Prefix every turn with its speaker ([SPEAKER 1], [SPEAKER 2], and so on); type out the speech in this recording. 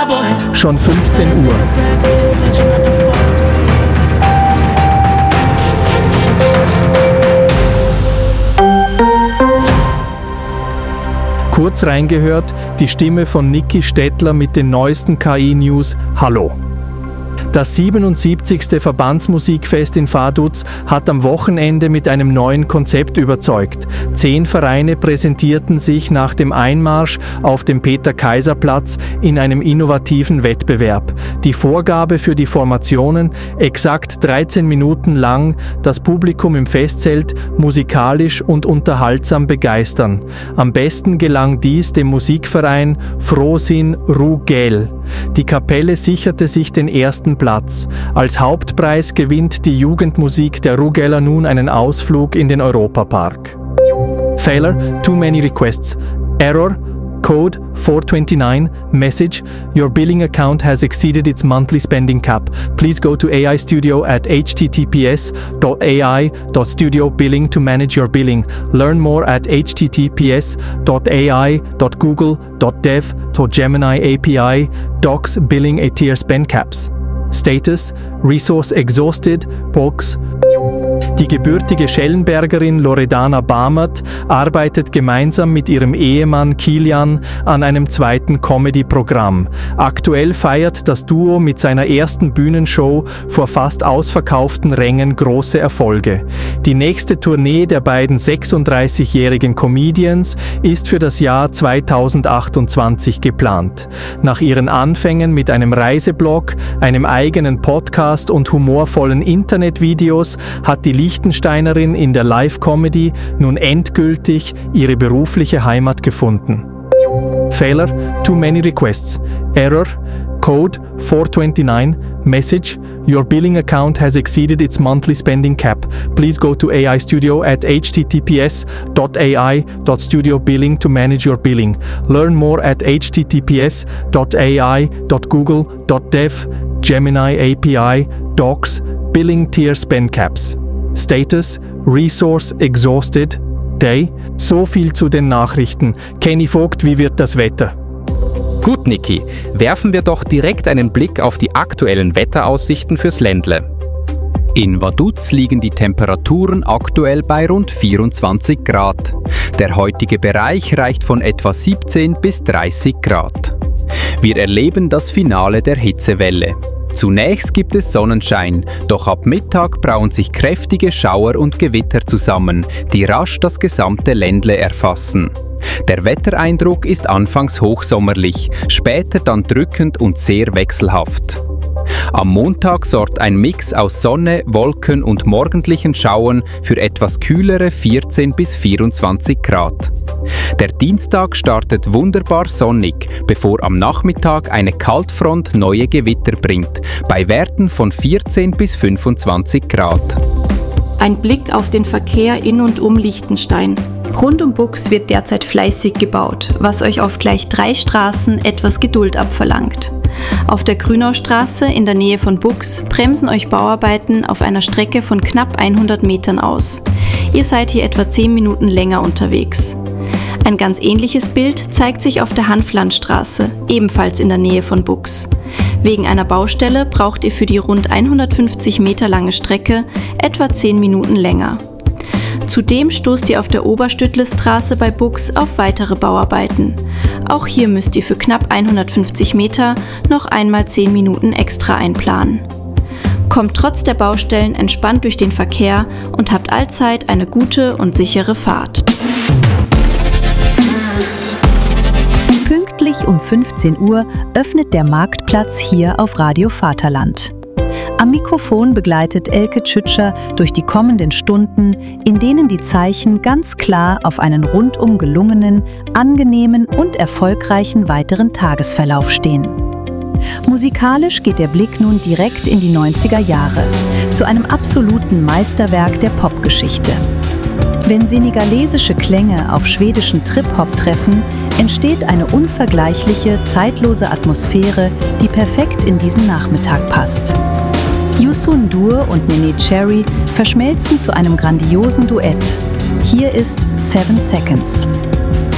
[SPEAKER 1] Schon 15 Uhr. Kurz reingehört, die Stimme von Niki Stettler mit den neuesten KI-News. Hallo! Das 77. Verbandsmusikfest in Vaduz hat am Wochenende mit einem neuen Konzept überzeugt. 10 Vereine präsentierten sich nach dem Einmarsch auf dem Peter-Kaiser-Platz in einem innovativen Wettbewerb. Die Vorgabe für die Formationen: exakt 13 Minuten lang das Publikum im Festzelt musikalisch und unterhaltsam begeistern. Am besten gelang dies dem Musikverein Frosin Rugel. Die Kapelle sicherte sich den ersten Platz. Als Hauptpreis gewinnt die Jugendmusik der Rugeler nun einen Ausflug in den Europapark. Failure, too many requests. Error, code 429, message, your billing account has exceeded its monthly spending cap. Please go to AI Studio at https.ai.studio-billing to manage your billing. Learn more at https.ai.google.dev/Gemini API docs billing ATR spend caps. Status: Resource exhausted, Box. Die gebürtige Schellenbergerin Loredana Bamert arbeitet gemeinsam mit ihrem Ehemann Kilian an einem zweiten Comedy-Programm. Aktuell feiert das Duo mit seiner ersten Bühnenshow vor fast ausverkauften Rängen große Erfolge. Die nächste Tournee der beiden 36-jährigen Comedians ist für das Jahr 2028 geplant. Nach ihren Anfängen mit einem Reiseblog, einem eigenen Podcast und humorvollen Internetvideos hat die Liechtensteinerin in der Live-Comedy nun endgültig ihre berufliche Heimat gefunden. Failure, too many requests. Error, code 429, message, your billing account has exceeded its monthly spending cap. Please go to AI Studio at https.ai.studio-billing to manage your billing. Learn more at https.ai.google.dev/Gemini API docs billing tier spend caps. Status: Resource exhausted. Day. So viel zu den Nachrichten. Kenny Vogt, wie wird das Wetter?
[SPEAKER 2] Gut, Niki, werfen wir doch direkt einen Blick auf die aktuellen Wetteraussichten fürs Ländle. In Vaduz liegen die Temperaturen aktuell bei rund 24 Grad. Der heutige Bereich reicht von etwa 17 bis 30 Grad. Wir erleben das Finale der Hitzewelle. Zunächst gibt es Sonnenschein, doch ab Mittag brauen sich kräftige Schauer und Gewitter zusammen, die rasch das gesamte Ländle erfassen. Der Wettereindruck ist anfangs hochsommerlich, später dann drückend und sehr wechselhaft. Am Montag sorgt ein Mix aus Sonne, Wolken und morgendlichen Schauern für etwas kühlere 14 bis 24 Grad. Der Dienstag startet wunderbar sonnig, bevor am Nachmittag eine Kaltfront neue Gewitter bringt, bei Werten von 14 bis 25 Grad.
[SPEAKER 3] Ein Blick auf den Verkehr in und um Liechtenstein. Rund um Bux wird derzeit fleißig gebaut, was euch auf gleich 3 Straßen etwas Geduld abverlangt. Auf der Grünaustraße in der Nähe von Bux bremsen euch Bauarbeiten auf einer Strecke von knapp 100 Metern aus. Ihr seid hier etwa 10 Minuten länger unterwegs. Ein ganz ähnliches Bild zeigt sich auf der Hanflandstraße, ebenfalls in der Nähe von Bux. Wegen einer Baustelle braucht ihr für die rund 150 Meter lange Strecke etwa 10 Minuten länger. Zudem stoßt ihr auf der Oberstüttle-Straße bei Bux auf weitere Bauarbeiten. Auch hier müsst ihr für knapp 150 Meter noch einmal 10 Minuten extra einplanen. Kommt trotz der Baustellen entspannt durch den Verkehr und habt allzeit eine gute und sichere Fahrt.
[SPEAKER 4] Pünktlich um 15 Uhr öffnet der Marktplatz hier auf Radio Vaterland. Am Mikrofon begleitet Elke Tschütscher durch die kommenden Stunden, in denen die Zeichen ganz klar auf einen rundum gelungenen, angenehmen und erfolgreichen weiteren Tagesverlauf stehen. Musikalisch geht der Blick nun direkt in die 90er Jahre, zu einem absoluten Meisterwerk der Popgeschichte. Wenn senegalesische Klänge auf schwedischen Trip-Hop treffen, entsteht eine unvergleichliche, zeitlose Atmosphäre, die perfekt in diesen Nachmittag passt. Youssou N'Dour und Neneh Cherry verschmelzen zu einem grandiosen Duett. Hier ist 7 Seconds.